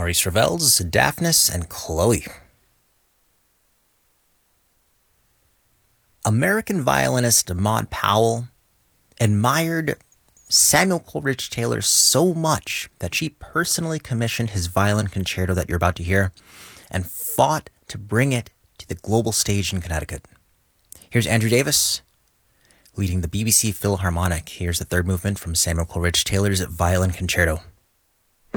Maurice Ravel's Daphnis and Chloe. American violinist Maud Powell admired Samuel Coleridge Taylor so much that she personally commissioned his violin concerto that you're about to hear and fought to bring it to the global stage in Connecticut. Here's Andrew Davis leading the BBC Philharmonic. Here's the third movement from Samuel Coleridge Taylor's Violin Concerto.